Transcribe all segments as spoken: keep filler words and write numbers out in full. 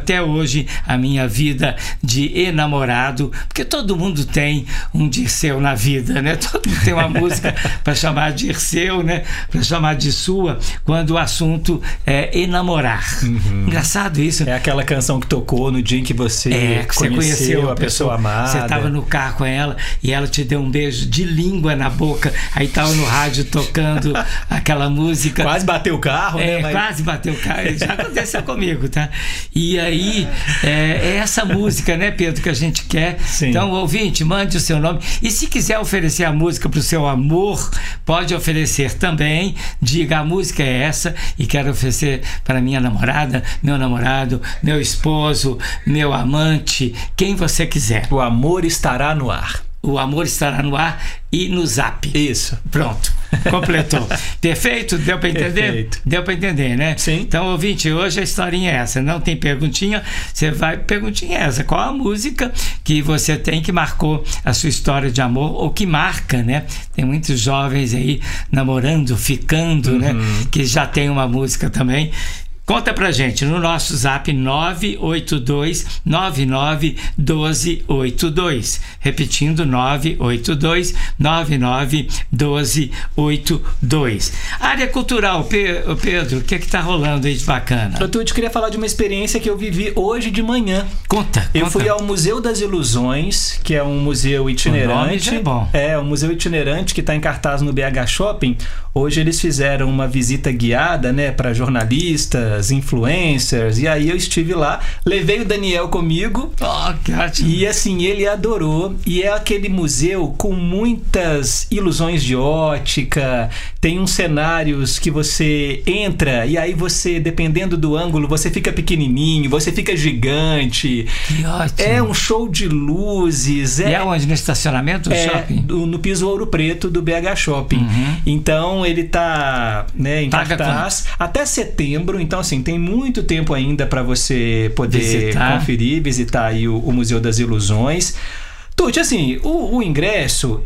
até hoje a minha vida de enamorado, porque todo mundo tem um Dirceu na vida, né? Todo mundo tem uma música para chamar de Dirceu, né? Para chamar de sua, quando o assunto é enamorar. Uhum. Engraçado isso. É aquela canção que tocou no dia em que você, é, que você conheceu, conheceu a pessoa, pessoa amada. Você estava no carro com ela e ela te deu um beijo de língua na boca, aí estava no rádio tocando aquela música. Quase bateu o carro, é, né? Mas... Quase bateu o carro, já aconteceu comigo, tá? E aí, é, é essa música, né, Pedro, que a gente quer. Sim. Então, ouvinte, mande o seu nome. E se quiser oferecer a música para o seu amor, pode oferecer também. Diga, a música é essa e quero oferecer para minha namorada, meu namorado, meu esposo, meu amante, quem você quiser. O amor estará no ar. O amor estará no ar e no Zap. Isso. Pronto. Completou. Perfeito? Deu para entender? Perfeito. Deu para entender, né? Sim. Então, ouvinte, hoje a historinha é essa. Não tem perguntinha, você vai... Perguntinha é essa. Qual a música que você tem que marcou a sua história de amor ou que marca, né? Tem muitos jovens aí namorando, ficando, uhum. né? Que já tem uma música também. Conta pra gente no nosso zap nove oito dois nove nove um dois oito dois. Repetindo, nove oito dois nove nove um dois oito dois. Área cultural, Pedro, o que é que tá rolando aí de bacana? Eu te queria falar de uma experiência que eu vivi hoje de manhã. Conta. Eu conta. fui ao Museu das Ilusões, que é um museu itinerante. O nome já é bom. É, um museu itinerante que está em cartaz no B H Shopping. Hoje eles fizeram uma visita guiada, né, para jornalistas, influencers, e aí eu estive lá, levei o Daniel comigo. Oh, que ótimo. E assim, ele adorou. E é aquele museu com muitas ilusões de ótica, tem uns cenários que você entra e aí você, dependendo do ângulo, você fica pequenininho, você fica gigante. Que ótimo. É um show de luzes. É, e é onde? No estacionamento do é, shopping? Do, no piso Ouro Preto do B H Shopping. Uhum. Então ele tá, né, em Paga cartaz quanto? Até setembro. Então assim, tem muito tempo ainda para você poder visitar. conferir, visitar aí o, o Museu das Ilusões. Tuti, assim, o, o ingresso,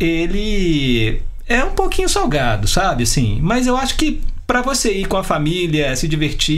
ele é um pouquinho salgado, sabe? Assim, mas eu acho que para você ir com a família, se divertir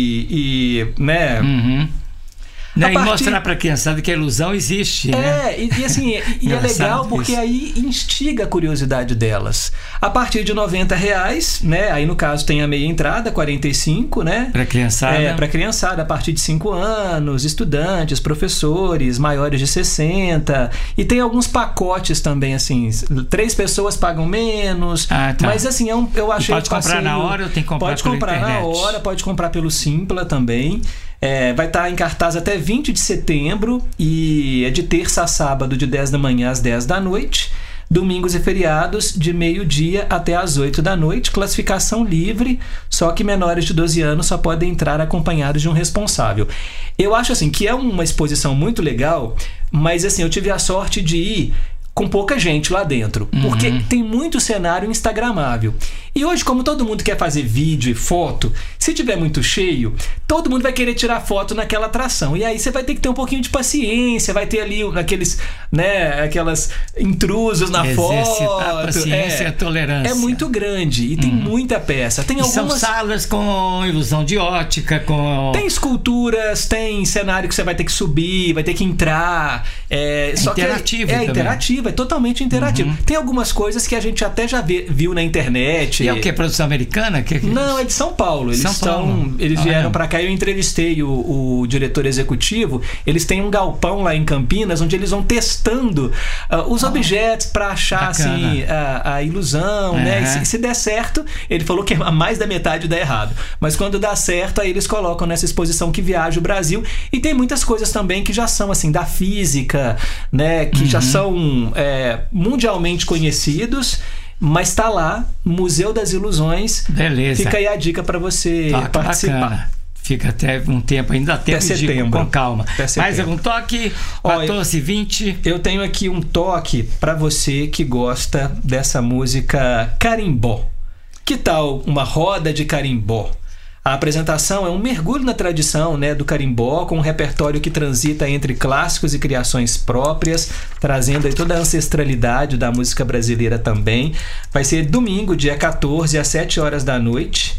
e, né... Uhum. Né, partir... E mostrar para a criançada que a ilusão existe, é, né? E, e assim, e é legal porque isso. Aí instiga a curiosidade delas. A partir de noventa reais, né? Aí no caso tem a meia entrada, quarenta e cinco, né? Para criançada. É, para criançada a partir de cinco anos, estudantes, professores, maiores de sessenta. E tem alguns pacotes também, assim, três pessoas pagam menos. Ah, tá. Mas assim, é um, eu achei... E pode comprar passeio, na hora ou tem que comprar Pode comprar internet? na hora, pode comprar pelo Simpla também. É, vai estar em cartaz até vinte de setembro e é de terça a sábado de dez da manhã às dez da noite, domingos e feriados de meio-dia até às oito da noite, classificação livre, só que menores de doze anos só podem entrar acompanhados de um responsável. Eu acho assim que é uma exposição muito legal, mas assim, eu tive a sorte de ir com pouca gente lá dentro, uhum. porque tem muito cenário instagramável. E hoje, como todo mundo quer fazer vídeo e foto, se tiver muito cheio, todo mundo vai querer tirar foto naquela atração. E aí você vai ter que ter um pouquinho de paciência, vai ter ali aqueles, né, aquelas intrusos na Exercitar foto. A paciência é, e a tolerância. É muito grande e tem uhum. muita peça. Tem e algumas... são salas com ilusão de ótica, com... Tem esculturas, tem cenário que você vai ter que subir, vai ter que entrar. É, é só interativo que é, é também. interativo, é totalmente interativo. Uhum. Tem algumas coisas que a gente até já vê, viu na internet. E é o que? Produção americana? Que, que... Não, é de São Paulo. Eles, São Paulo. São, eles vieram para cá e eu entrevistei o, o diretor executivo. Eles têm um galpão lá em Campinas onde eles vão testando uh, os oh, objetos para achar assim, a, a ilusão, uhum. né? E se, se der certo, ele falou que a mais da metade dá errado. Mas quando dá certo, aí eles colocam nessa exposição que viaja o Brasil. E tem muitas coisas também que já são assim, da física, né? Que uhum. já são é, mundialmente conhecidos. Mas tá lá, Museu das Ilusões. Beleza. Fica aí a dica para você tá, participar. Bacana. Fica até um tempo, ainda até setembro, com calma. Mais algum toque? quatorze e vinte. Eu tenho aqui um toque para você que gosta dessa música Carimbó. Que tal uma roda de carimbó? A apresentação é um mergulho na tradição, né, do carimbó, com um repertório que transita entre clássicos e criações próprias, trazendo aí toda a ancestralidade da música brasileira também. Vai ser domingo, dia quatorze, às sete horas da noite,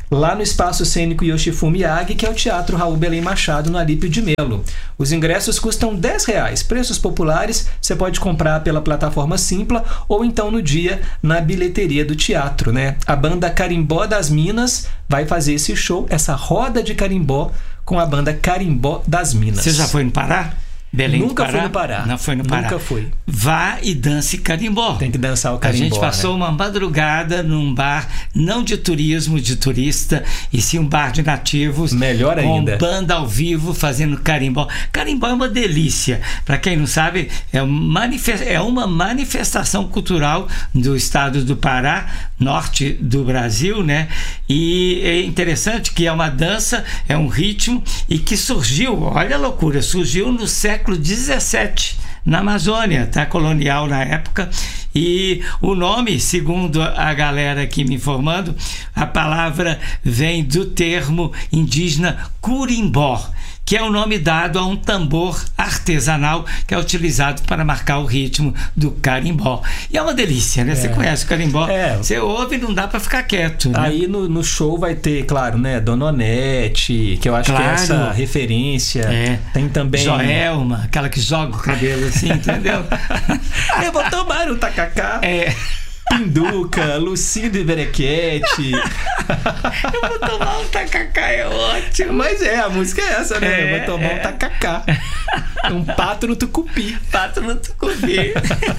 lá no Espaço Cênico Yoshifumi Miyagi, que é o Teatro Raul Belém Machado, no Alípio de Melo. Os ingressos custam dez reais, preços populares, você pode comprar pela plataforma Simpla ou então no dia na bilheteria do teatro, né? A banda Carimbó das Minas vai fazer esse show, essa roda de carimbó com a banda Carimbó das Minas. Você já foi no Pará? Belém Nunca do Pará? fui no Pará. Não foi no Pará. Nunca fui. Vá e dance carimbó. Tem que dançar o carimbó. A gente passou, né, uma madrugada num bar, não de turismo, de turista, e sim um bar de nativos. Melhor com ainda. Banda ao vivo fazendo carimbó. Carimbó é uma delícia. Para quem não sabe, é, manifest... é uma manifestação cultural do estado do Pará, norte do Brasil, né? E é interessante que é uma dança, é um ritmo, e que surgiu, olha a loucura, surgiu no século século dezessete, na Amazônia, tá? Colonial na época. E o nome, segundo a galera aqui me informando, a palavra vem do termo indígena curimbó, que é o nome dado a um tambor artesanal que é utilizado para marcar o ritmo do carimbó. E é uma delícia, né? É. Você conhece o carimbó? É. Você ouve e não dá para ficar quieto, né? Aí no, no show vai ter, claro, né? Dona Onete, que eu acho, claro, que é essa referência. É. Tem também... Joelma, aquela que joga o cabelo assim, entendeu? Eu vou tomar um tacacá. É... Pinduca, Lucindo Iberequete. Eu vou tomar um tacacá, é ótimo. Mas é, a música é essa, né? É, eu vou tomar é. um tacacá. Um pato no tucupi. Pato no tucupi.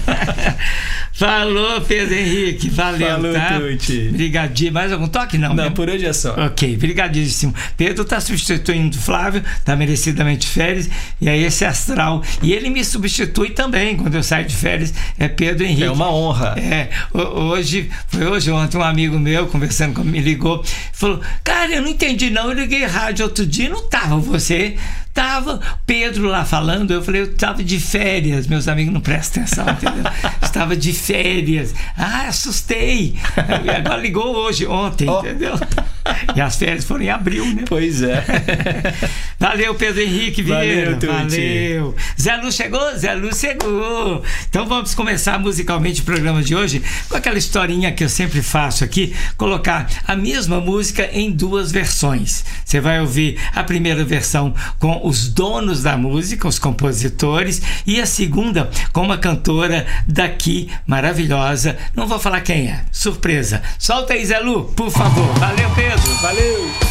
Falou, Pedro Henrique. Valeu, Falou, tá? Tuti. Brigadinho. Mais algum toque? Não, Não, né? Por hoje é só. Ok, brigadíssimo. Pedro tá substituindo o Flávio, tá merecidamente de férias, e aí esse astral. E ele me substitui também quando eu saio de férias, é Pedro Henrique. É uma honra. É, hoje, foi hoje ontem, um amigo meu conversando comigo, me ligou, falou, cara, eu não entendi não, eu liguei rádio outro dia, não tava você, tava Pedro lá falando, eu falei, eu tava de férias, meus amigos não prestam atenção, entendeu? Estava de férias, ah, assustei, agora ligou hoje, ontem, oh. entendeu? E as férias foram em abril, né? Pois é. Valeu, Pedro Henrique Vieira. Valeu, Valeu. Zé Lu chegou? Zé Lu chegou. Então vamos começar musicalmente o programa de hoje com aquela historinha que eu sempre faço aqui, colocar a mesma música em duas versões. Você vai ouvir a primeira versão com os donos da música, os compositores, e a segunda com uma cantora daqui, maravilhosa. Não vou falar quem é. Surpresa. Solta aí, Zé Lu, por favor. Valeu, Pedro. Valeu!